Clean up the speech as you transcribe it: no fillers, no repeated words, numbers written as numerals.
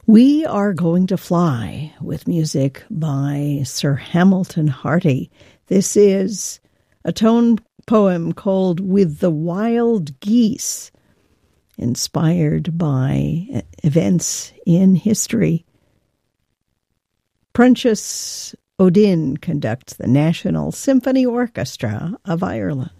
We are going to fly with music by Sir Hamilton Harty. This is a tone poem called With the Wild Geese, inspired by events in history. Prentius O'Dinn conducts the National Symphony Orchestra of Ireland.